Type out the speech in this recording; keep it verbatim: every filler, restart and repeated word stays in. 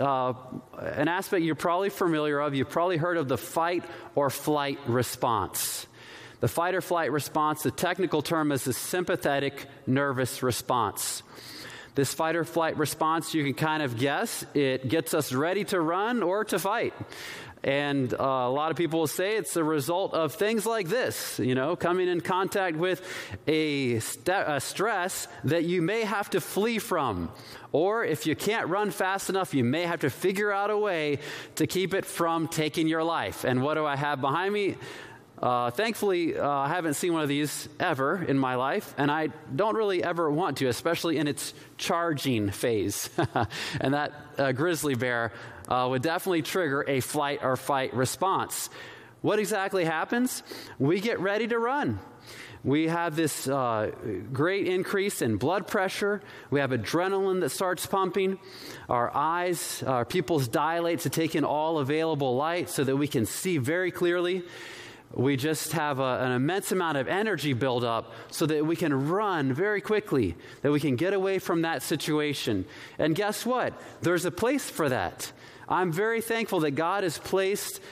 uh, an aspect you're probably familiar of. You've probably heard of the fight or flight response. The fight or flight response, the technical term is the sympathetic nervous response. This fight or flight response, you can kind of guess, it gets us ready to run or to fight. And uh, a lot of people will say it's the result of things like this, you know, coming in contact with a, st- a stress that you may have to flee from. Or if you can't run fast enough, you may have to figure out a way to keep it from taking your life. And what do I have behind me? Uh, thankfully, uh, I haven't seen one of these ever in my life, and I don't really ever want to, especially in its charging phase. And that uh, grizzly bear uh, would definitely trigger a flight or fight response. What exactly happens? We get ready to run. We have this uh, great increase in blood pressure. We have adrenaline that starts pumping. Our eyes, our pupils dilate to take in all available light so that we can see very clearly. We just have a, an immense amount of energy build up so that we can run very quickly, that we can get away from that situation. And guess what? There's a place for that. I'm very thankful that God has placed